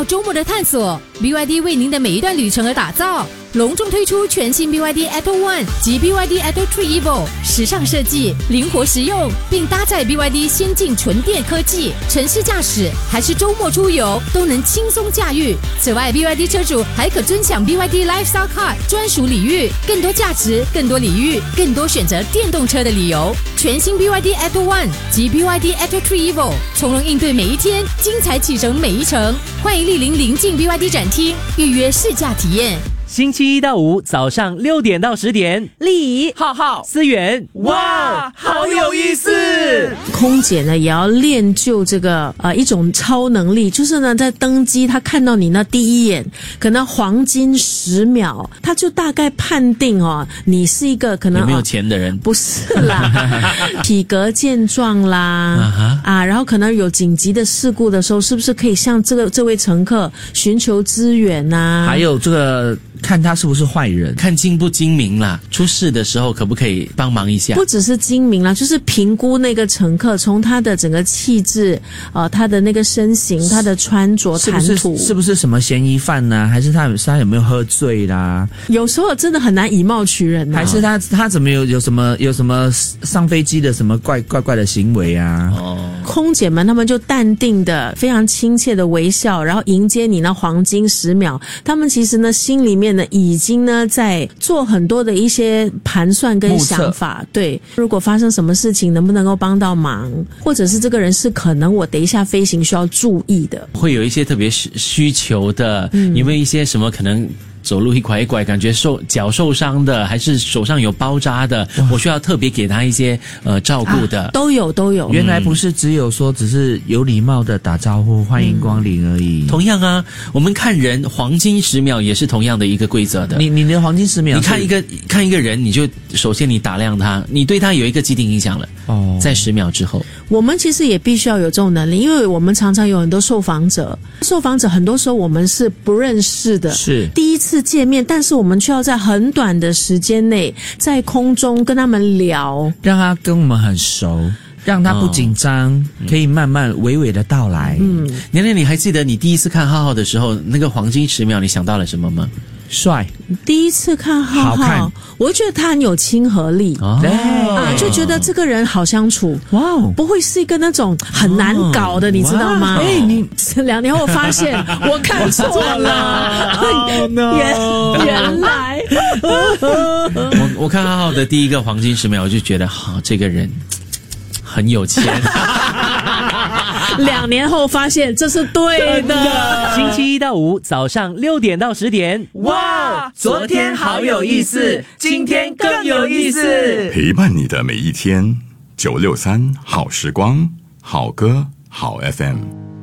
到周末的探索 ，BYD 为您的每一段旅程而打造。隆重推出全新 BYD Atto One 及 BYD Atto 3 Evo， 时尚设计，灵活实用，并搭载 BYD 先进纯电科技，城市驾驶还是周末出游都能轻松驾驭。此外 ，BYD 车主还可尊享 BYD Lifestyle Card 专属礼遇，更多价值，更多礼遇，更多选择电动车的理由。全新 BYD Atto One 及 BYD Atto 3 Evo， 从容应对每一天，精彩启程每一程。欢迎莅临邻近 BYD 展厅，预约试驾体验。 星期一到五早上6点到10点， 丽浩浩思源， 哇，好有意思！ 空姐呢也要练就这个一种超能力，就是呢在登机，她看到你那第一眼，可能黄金10秒，她就大概判定你是一个可能有没有钱的人， 不是啦，体格健壮啦，然后可能有紧急的事故的时候，是不是可以向这位乘客寻求支援啊？ 还有这个。看他是不是坏人， 看精不精明啦，出事的时候可不可以帮忙一下？ 不只是精明啦，就是评估那个乘客，从他的整个气质，他的那个身形，他的穿着谈吐， 是不是什么嫌疑犯呢？还是他有没有喝醉啦？ 有时候真的很难以貌取人啊。 还是他怎么有什么上飞机的什么怪的行为啊？ 空姐们他们就淡定的、非常亲切的微笑，然后迎接你那黄金10秒。他们其实呢心里面呢已经呢在做很多的一些盘算跟想法。对，如果发生什么事情，能不能够帮到忙，或者是这个人是可能我等一下飞行需要注意的， 会有一些特别需求的，有没有一些什么可能？走路一拐一拐，感觉脚受伤的，还是手上有包扎的，我需要特别给他一些照顾的， 都有。 原来不是只有说只是有礼貌的打招呼，欢迎光临而已。 同样啊，我们看人黄金10秒也是同样的一个规则的。 你的黄金10秒， 你看一个人，你就首先你打量他，你对他有一个既定印象了。在10秒之后， 我们其实也必须要有这种能力，因为我们常常有很多受访者很多时候我们是不认识的， 是第一次见面，但是我们却要在很短的时间内在空中跟他们聊， 让他跟我们很熟，让他不紧张，可以慢慢娓娓的道来。 娘娘，你还记得你第一次看浩浩的时候，那个黄金10秒，你想到了什么吗？ 帅。 第一次看浩浩，我就觉得他很有亲和力，就觉得这个人好相处，不会是一个那种很难搞的，你知道吗？你2年后发现我看错了，原来我看浩浩的第一个黄金10秒，我就觉得这个人很有钱。 2年后发现这是对的。 星期一到五早上6点到10点， 哇，昨天好有意思，今天更有意思， 陪伴你的每一天。963好时光，好歌好 FM。